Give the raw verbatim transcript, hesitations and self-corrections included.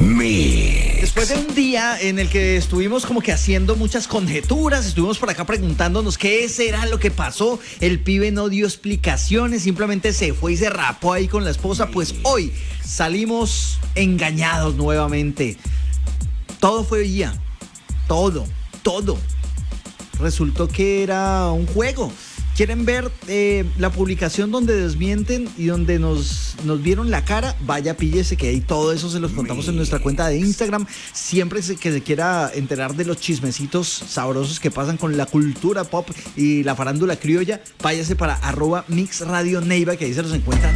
Mix. Después de un día en el que estuvimos como que haciendo muchas conjeturas, estuvimos por acá preguntándonos qué será lo que pasó. El pibe no dio explicaciones, simplemente se fue y se rapó ahí con la esposa. Pues hoy salimos engañados nuevamente. Todo fue I A, todo, todo. Resultó que era un juego. ¿Quieren ver eh, la publicación donde desmienten y donde nos, nos vieron la cara? Vaya, píllese que ahí todo eso se los contamos en nuestra cuenta de Instagram. Siempre que se quiera enterar de los chismecitos sabrosos que pasan con la cultura pop y la farándula criolla, váyase para arroba Mix Radio Neiva, que ahí se los encuentran